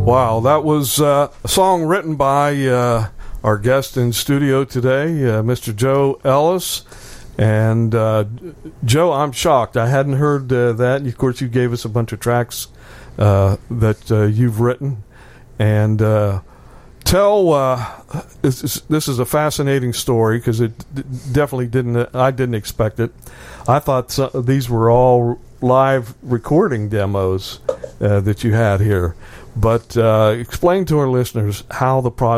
Wow, that was a song written by our guest in studio today, Mr. Joe Ellis. And Joe, I'm shocked. I hadn't heard that. Of course, you gave us a bunch of tracks that you've written. And this is a fascinating story because it definitely I didn't expect it. I thought these were all live recording demos that you had here. But explain to our listeners how the process